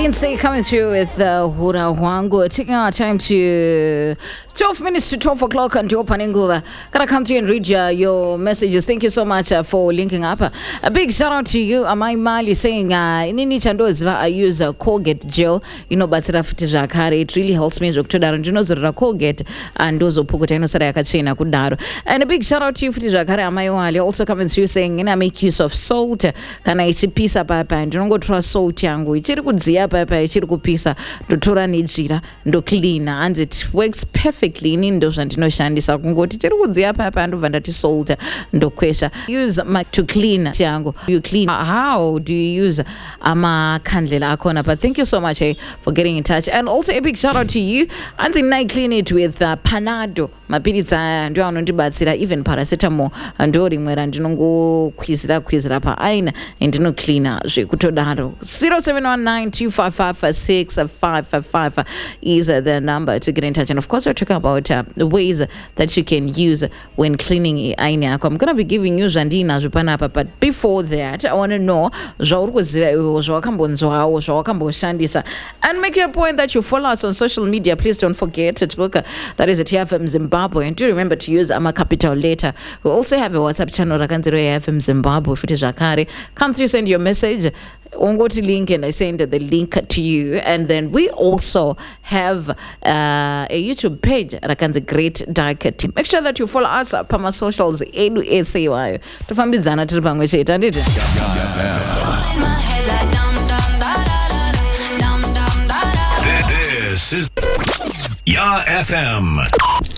Lindsay coming through with Hura Wangu. Taking our time to 12 minutes to 12 o'clock and opening over. Gotta come through and read your messages. Thank you so much for linking up. A big shout out to you, Amai Mali, saying, Nini Chandozva, I use Colgate gel, but it really helps me. Colgate and those Kudaro. And a big shout out to you, Amai Mali, also coming through saying, I make use of salt. Can I see pizza papa and don't go trust salt yangu. Ichiri papa ichiri kupisa ndotora nejira ndo clean and it works perfectly ndo zvandinoshandisa kungoti chiri kudziya papa ndobva ndati salt ndokwesha. Use to clean yangu. You clean. How do you use amakhandlela akona? But thank you so much for getting in touch. And also a big shout out to you. And I clean it with Panado. Mapiritsa ndio anondibatsira even paracetamol ndo rimwe ndinongokwizira pa aina ndino cleaner zvekutodaro. 0719255655 is the number to get in touch. And of course we're talking about ways that you can use when cleaning aina yako. I'm going to be giving you zvandina zvipanapa, but before that I want to know zvawakambonzwawo and make it a point that you follow us on social media. Please don't forget to book that is at FM Zimbabwe, and do remember to use our capital letter. We also have a WhatsApp channel rakanziro FM Zimbabwe futi zvakare. Come through, send your message. Go to link and I send the link to you. And then we also have a YouTube page, Rakanzi Great Dark Team. Make sure that you follow us up on our socials. Edu Tufambizana Tripangwe. This is Ya FM.